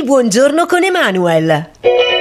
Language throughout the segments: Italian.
Buongiorno con Emanuel.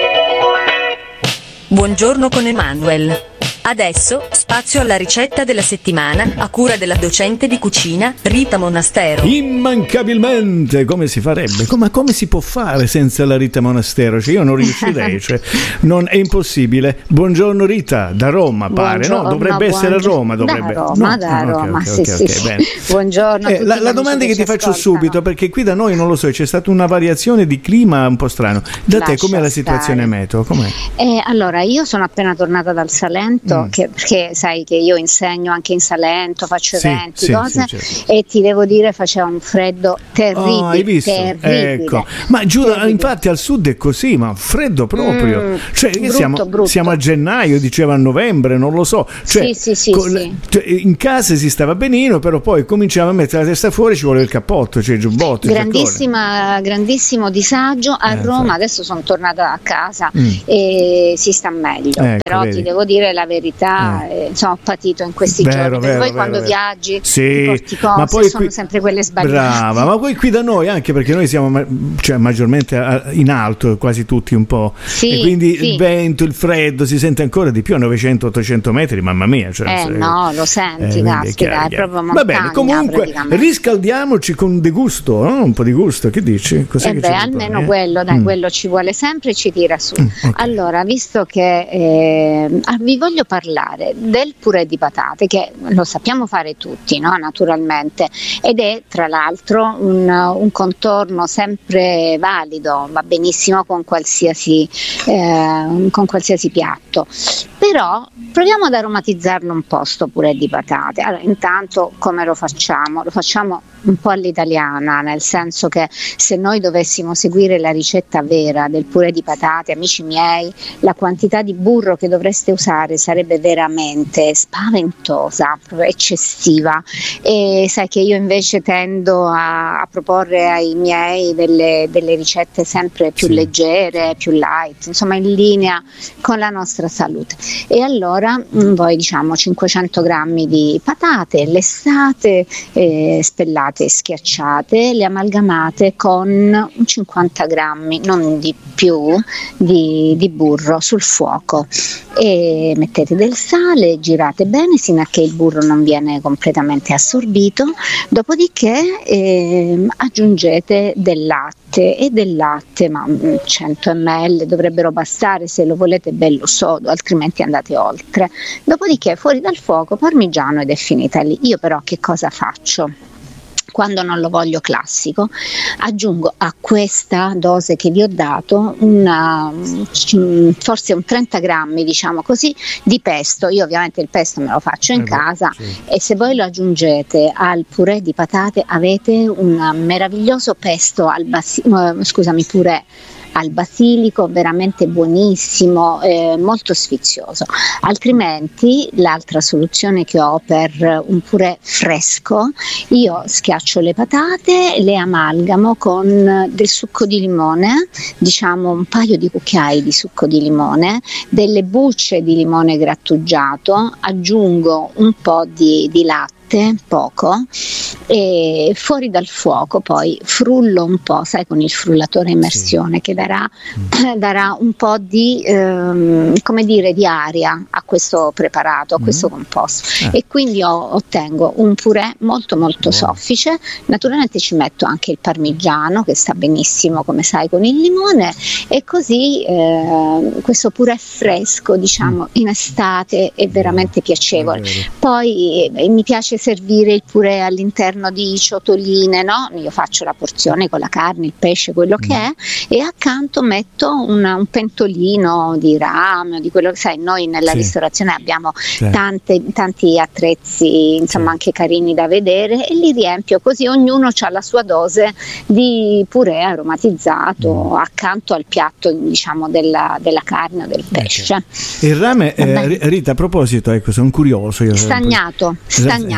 Buongiorno con Emanuel. Adesso spazio alla ricetta della settimana a cura della docente di cucina Rita Monastero. Immancabilmente, come si farebbe? Ma come si può fare senza la Rita Monastero? Cioè, io non riuscirei, è impossibile. Buongiorno Rita, da Roma pare, buongiorno, no? Dovrebbe essere a Roma, dovrebbe. Da Roma, sì. Bene. Buongiorno. La domanda che ti faccio subito, perché qui da noi non lo so, c'è stata una variazione di clima un po' strano. Da te com'è la situazione meteo? Com'è? Allora, io sono appena tornata dal Salento, perché sai che io insegno anche in Salento, faccio eventi, cose, certo. E ti devo dire faceva un freddo terribile. Hai visto? Terribile. Ecco. Ma giù infatti al sud è così, ma freddo proprio. Siamo a gennaio, diceva a novembre, non lo so. In casa si stava benino, però poi cominciamo a mettere la testa fuori, ci vuole il cappotto, il giubbotto. Grandissimo disagio a Roma. Adesso sono tornata a casa e si sta meglio. Però vedi. Ti devo dire la verità, ho patito in questi giorni. Poi quando viaggi ti porti cose, ma poi sono sempre quelle sbagliate. Brava, ma poi qui da noi, anche perché noi siamo maggiormente in alto, quasi tutti un po', e quindi il vento, il freddo si sente ancora di più a 900-800 metri, mamma mia. No, lo senti, caspita, è proprio montagna. Va bene, comunque riscaldiamoci con gusto, no? Un po' di gusto, che dici? Almeno quello, quello ci vuole sempre e ci tira su. Okay. Allora, visto che vi voglio parlare del purè di patate, che lo sappiamo fare tutti, no? Naturalmente, ed è tra l'altro un contorno sempre valido, va benissimo con qualsiasi piatto. Però proviamo ad aromatizzarlo un po' sto purè di patate. Allora, intanto come lo facciamo? Lo facciamo un po' all'italiana, nel senso che se noi dovessimo seguire la ricetta vera del purè di patate, amici miei, la quantità di burro che dovreste usare sarebbe veramente spaventosa, proprio eccessiva. E sai che io invece tendo a proporre ai miei delle ricette sempre più leggere, più light, insomma in linea con la nostra salute. E allora voi 500 grammi di patate lessate, spellate e schiacciate, le amalgamate con 50 grammi, non di più, di burro sul fuoco, e mettete del sale, girate bene sino a che il burro non viene completamente assorbito, dopodiché aggiungete del latte, ma 100 ml dovrebbero bastare, se lo volete bello sodo, altrimenti andate oltre. Dopodiché fuori dal fuoco parmigiano ed è finita lì. Io però che cosa faccio? Quando non lo voglio classico, aggiungo a questa dose che vi ho dato forse un 30 grammi, diciamo così, di pesto. Io ovviamente il pesto me lo faccio in casa, e se voi lo aggiungete al purè di patate avete un meraviglioso pesto purè al basilico, veramente buonissimo, molto sfizioso. Altrimenti l'altra soluzione che ho per un purè fresco, io schiaccio le patate, le amalgamo con del succo di limone, un paio di cucchiai di succo di limone, delle bucce di limone grattugiato, aggiungo un po' di latte, poco, e fuori dal fuoco poi frullo un po', sai, con il frullatore a immersione, che darà un po' di di aria a questo preparato, a questo composto, e quindi ottengo un purè molto molto soffice. Naturalmente ci metto anche il parmigiano, che sta benissimo, come sai, con il limone, e così questo purè fresco, in estate, è veramente piacevole. Poi mi piace servire il purè all'interno di ciotoline, no? Io faccio la porzione con la carne, il pesce, quello che è, e accanto metto un pentolino di rame, di quello che sai, noi nella ristorazione abbiamo tanti attrezzi, anche carini da vedere, e li riempio, così ognuno ha la sua dose di purè aromatizzato accanto al piatto, della carne o del pesce. Il rame, Rita, a proposito, sono curioso. Stagnato.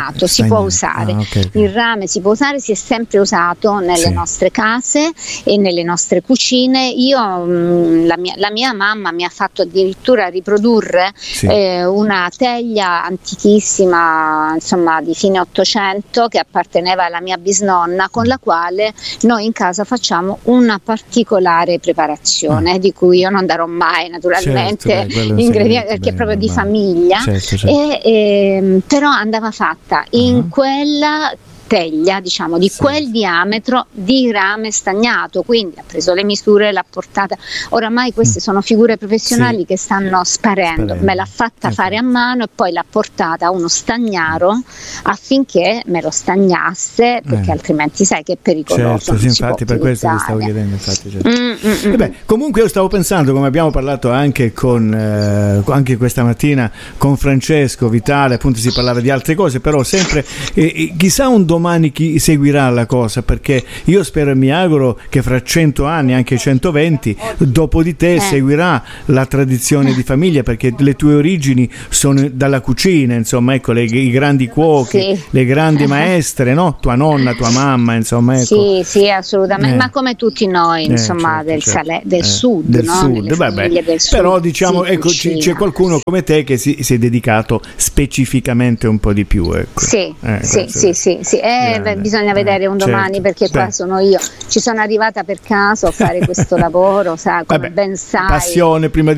stagnato, si può usare. Il rame si può usare, si è sempre usato nelle nostre case e nelle nostre cucine. Io la mia mamma mi ha fatto addirittura riprodurre una teglia antichissima, insomma di fine 800, che apparteneva alla mia bisnonna, con la quale noi in casa facciamo una particolare preparazione di cui io non darò mai naturalmente ingredienti, perché è proprio di famiglia, però andava fatta in quella teglia, diciamo, di quel diametro di rame stagnato, quindi ha preso le misure, l'ha portata. Oramai queste sono figure professionali che stanno sparendo. Me l'ha fatta fare a mano e poi l'ha portata a uno stagnaro affinché me lo stagnasse, perché altrimenti sai che è pericoloso. Infatti per questo ti stavo chiedendo. Comunque io stavo pensando, come abbiamo parlato anche anche questa mattina con Francesco Vitale, appunto si parlava di altre cose, però sempre chissà un domani chi seguirà la cosa, perché io spero e mi auguro che fra 100 anni, anche 120, dopo di te seguirà la tradizione di famiglia, perché le tue origini sono dalla cucina, insomma, ecco, i grandi cuochi, le grandi maestre, no? Tua nonna, tua mamma, insomma, ecco. Sì, assolutamente, ma come tutti noi, insomma, del sud, del no? sud, del sud. Però diciamo, ecco, c'è qualcuno come te che si è dedicato specificamente un po' di più, ecco. Sì. Bisogna vedere un domani, perché qua sono io, ci sono arrivata per caso a fare questo lavoro, sa, come ben sai, passione prima di